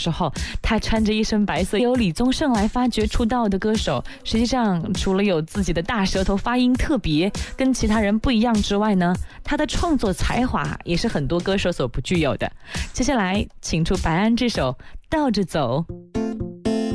时候，他穿着一身白色，由李宗盛来发掘出道的歌手。实际上，除了有自己的大舌头，发音特别，跟其他人不一样之外呢，他的创作才华也是很多歌手所不具有的。接下来，请出白安这首《倒着走》。